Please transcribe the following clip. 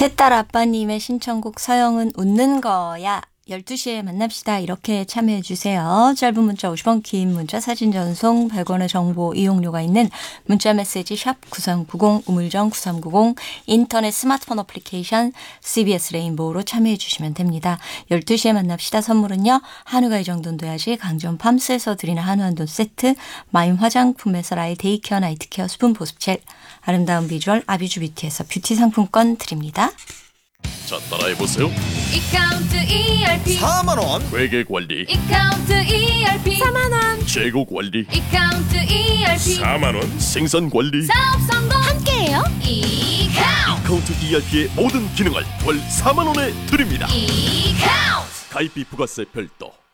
새딸 아빠님의 신청곡 서영은 웃는 거야. 12시에 만납시다. 이렇게 참여해주세요. 짧은 문자 50원, 긴 문자, 사진 전송, 100원의 정보 이용료가 있는 문자 메시지 샵 9390, 우물정 9390, 인터넷 스마트폰 어플리케이션 CBS 레인보우로 참여해주시면 됩니다. 12시에 만납시다. 선물은요. 한우가 이 정도는 돼야지 강전 팜스에서 드리는 한우 한돈 세트, 마임 화장품에서 라이 데이케어 나이트케어 수분 보습젤, 아름다운 비주얼 아비주 뷰티에서 뷰티 상품권 드립니다. 자, 따라해보세요. 이카운트 ERP 4만원 회계 관리, 이카운트 ERP 4만원 재고 관리, 이카운트 ERP 4만원, 생산 관리, 사업 성공 함께해요. 이카운트 카운트 ERP의 모든 기능을 월 4만원에 드립니다. 이카운트 가입비 부가세 별도.